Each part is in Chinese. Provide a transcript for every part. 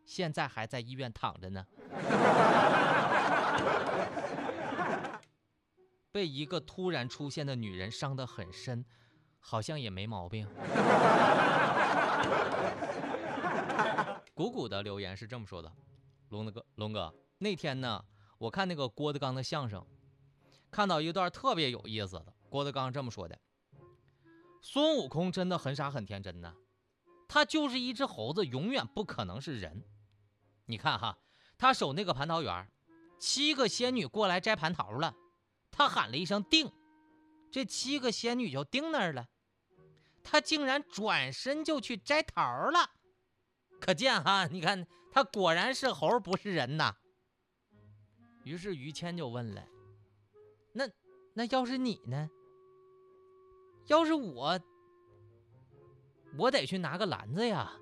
现在还在医院躺着呢。被一个突然出现的女人伤得很深，好像也没毛病。谷谷的留言是这么说的：龙哥，那天呢，我看那个郭德纲的相声，看到一段特别有意思的。郭德纲这么说的：孙悟空真的很傻很天真呢，他就是一只猴子，永远不可能是人。你看哈，他守那个蟠桃园，7个仙女过来摘蟠桃了，他喊了一声定，这7个仙女就定那儿了，他竟然转身就去摘桃了。可见哈，你看他果然是猴不是人呐。于是于谦就问了，那要是你呢？要是我得去拿个篮子呀。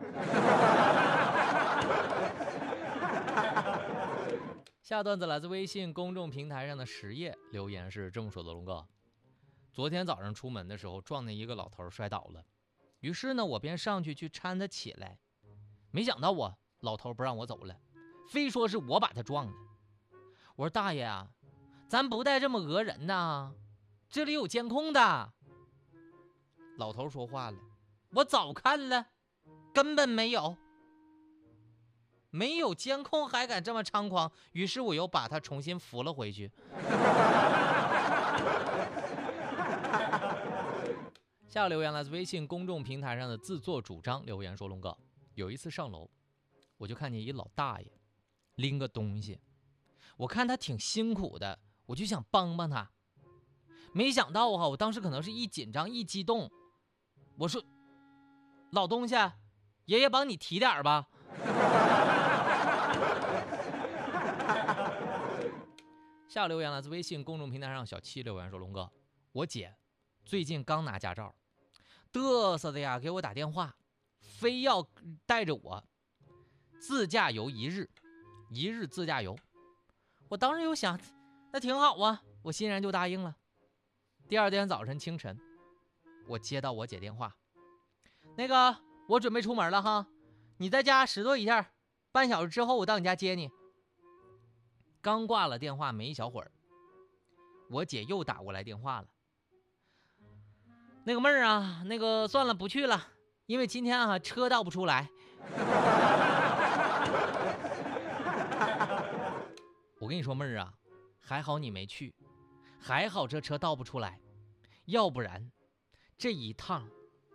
下段子来自微信公众平台上的实业，留言是这么说的：龙哥，昨天早上出门的时候撞见一个老头摔倒了，于是呢我便上去搀他起来，没想到老头不让我走了，非说是我把他撞的。我说大爷啊，咱不带这么讹人呐，这里有监控的。老头说话了，我早看了，根本没有监控还敢这么猖狂，于是我又把他重新扶了回去。下留言来自微信公众平台上的自作主张留言说，龙哥，有一次上楼，我就看见一老大爷拎个东西，我看他挺辛苦的，我就想帮帮他，没想到我当时可能是一紧张一激动，我说老东西，爷爷帮你提点吧。下留言来自微信公众平台上小七留言说，龙哥，我姐最近刚拿驾照，嘚瑟的呀，给我打电话，非要带着我自驾游一日自驾游。我当时有想，那挺好啊，我欣然就答应了。第二天早晨清晨，我接到我姐电话，那个我准备出门了哈，你在家拾掇一下，半小时之后我到你家接你。刚挂了电话没一小会儿，我姐又打过来电话了，那个妹儿啊，那个算了不去了，因为今天车倒不出来。我跟你说妹儿啊，还好你没去，还好这车倒不出来，要不然这一趟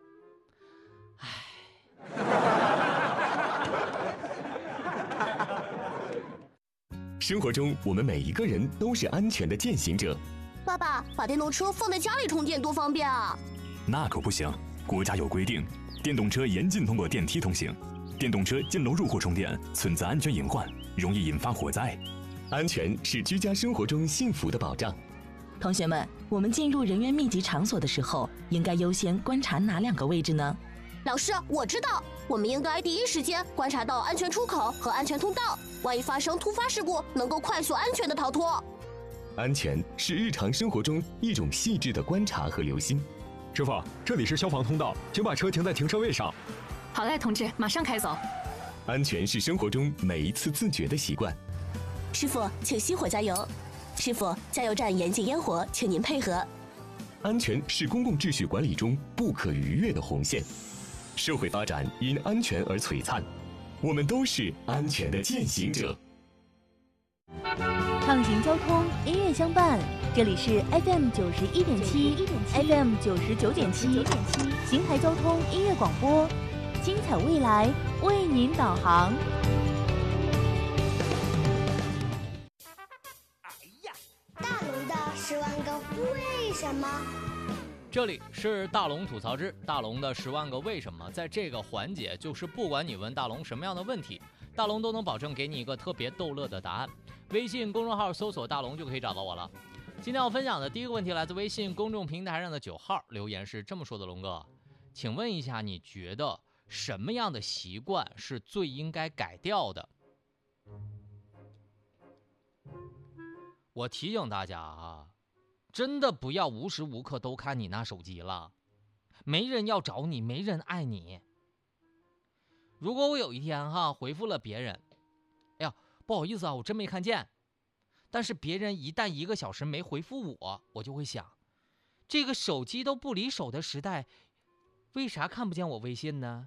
生活中我们每一个人都是安全的践行者。 爸爸，把电动车放在家里充电多方便啊！ 那可不行，国家有规定，电动车严禁通过电梯通行，电动车进楼入户充电存在安全隐患，容易引发火灾。安全是居家生活中幸福的保障。 同学们，我们进入人员密集场所的时候，应该优先观察哪2个位置呢？ 老师，我知道，我们应该第一时间观察到安全出口和安全通道，万一发生突发事故，能够快速安全的逃脱。 安全是日常生活中一种细致的观察和留心。 师傅，这里是消防通道，请把车停在停车位上。 好嘞，同志，马上开走。 安全是生活中每一次自觉的习惯。 师傅，请熄火加油。师傅，加油站严禁烟火，请您配合。 安全是公共秩序管理中不可逾越的红线。社会发展因安全而璀璨，我们都是安全的践行者。 畅行交通，音乐相伴，这里是 FM 91.7 FM 99.7邢台交通音乐广播，精彩未来为您导航。 大龙的10万个为什么。 这里是大龙吐槽之大龙的10万个为什么。在这个环节，就是不管你问大龙什么样的问题，大龙都能保证给你一个特别逗乐的答案。微信公众号搜索大龙就可以找到我了。今天要分享的第一个问题来自微信公众平台上的9号，留言是这么说的：龙哥，请问一下，你觉得什么样的习惯是最应该改掉的？我提醒大家啊，真的不要无时无刻都看你那手机了，没人要找你，没人爱你。 如果我有一天回复了别人，哎呀，不好意思啊，我真没看见。但是别人一旦1个小时没回复我，我就会想，这个手机都不离手的时代，为啥看不见我微信呢？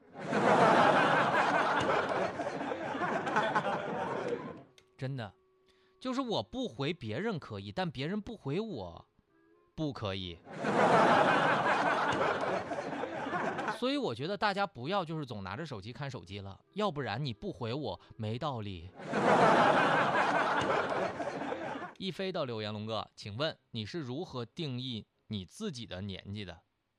真的，就是我不回别人可以，但别人不回我不可以。所以我觉得大家不要就是总拿着手机看手机了，要不然你不回我没道理。一飞的留言，龙哥，请问你是如何定义你自己的年纪的？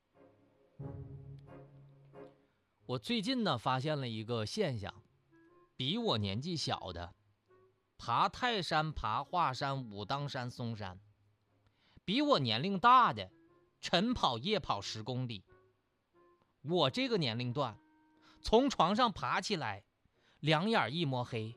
我最近呢发现了一个现象，比我年纪小的爬泰山、爬华山、武当山、嵩山，比我年龄大的晨跑夜跑10公里。我这个年龄段从床上爬起来2眼一抹黑。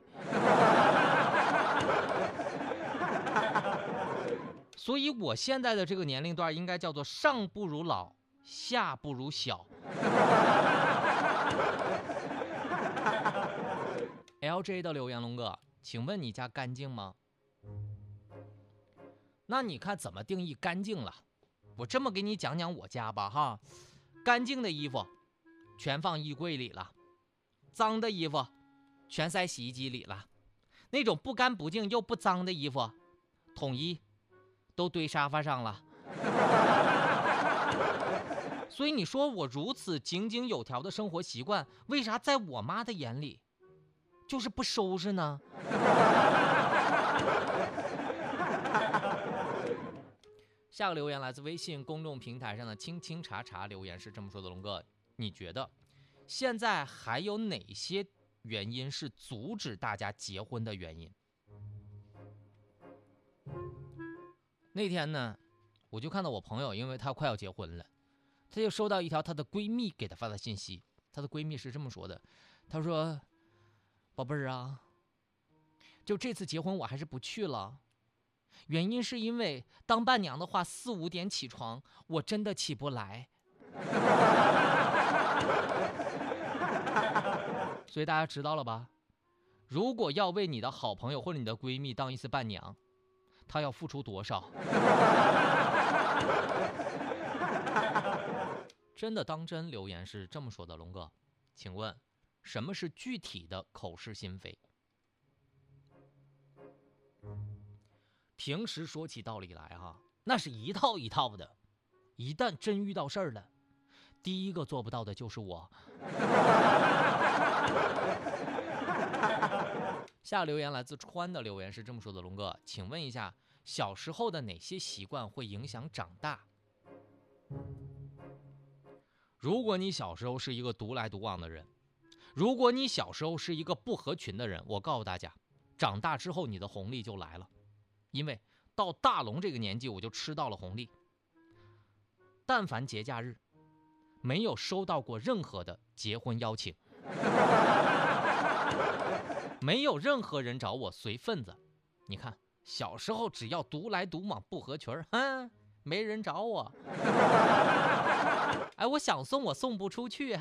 所以我现在的这个年龄段应该叫做上不如老，下不如小。LJ 的留言，龙哥，请问你家干净吗？那你看怎么定义干净了？我这么给你讲讲我家吧干净的衣服全放衣柜里了，脏的衣服全塞洗衣机里了，那种不干不净又不脏的衣服统一都堆沙发上了。所以你说我如此井井有条的生活习惯，为啥在我妈的眼里就是不收拾呢？下个留言来自微信公众平台上的清清茶茶，留言是这么说的：龙哥，你觉得现在还有哪些原因是阻止大家结婚的原因？那天呢，我就看到我朋友，因为她快要结婚了，她就收到一条她的闺蜜给她发的信息。她的闺蜜是这么说的，她说：宝贝儿啊，就这次结婚我还是不去了，原因是因为当伴娘的话4、5点起床，我真的起不来。所以大家知道了吧？如果要为你的好朋友或者你的闺蜜当一次伴娘，她要付出多少？真的当真留言是这么说的：龙哥，请问什么是具体的口是心非？平时说起道理来那是一套一套的，一旦真遇到事儿了，第一个做不到的就是我。下留言来自川的留言是这么说的：龙哥，请问一下，小时候的哪些习惯会影响长大？如果你小时候是一个独来独往的人，如果你小时候是一个不合群的人，我告诉大家，长大之后你的红利就来了。因为到大龙这个年纪，我就吃到了红利。但凡节假日，没有收到过任何的结婚邀请，没有任何人找我随份子。你看，小时候只要独来独往不合群没人找我。哎，我想送我送不出去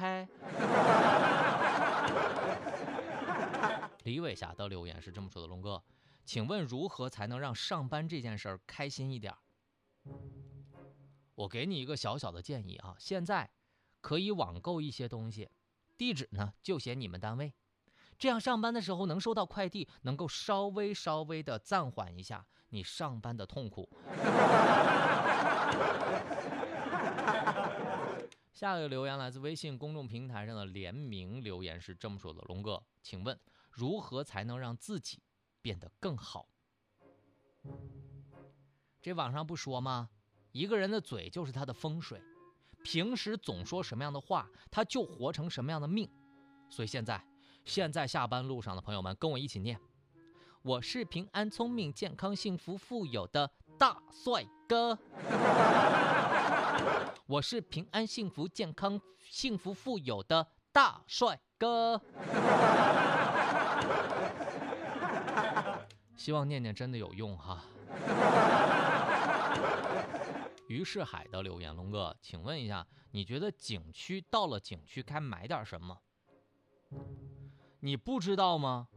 李伟霞的留言是这么说的：龙哥，请问如何才能让上班这件事儿开心一点？我给你一个小小的建议现在可以网购一些东西，地址呢就写你们单位，这样上班的时候能收到快递，能够稍微的暂缓一下你上班的痛苦。下个留言来自微信公众平台上的联名留言是这么说的：龙哥，请问如何才能让自己变得更好？这网上不说吗？一个人的嘴就是他的风水，平时总说什么样的话，他就活成什么样的命。所以现在下班路上的朋友们，跟我一起念：我是平安、聪明、健康、幸福、富有的大帅哥。我是平安、幸福、健康、幸福、富有的大帅哥。希望念念真的有用于是海的留言：龙哥，请问一下，你觉得景区到了景区该买点什么？ 你不知道吗？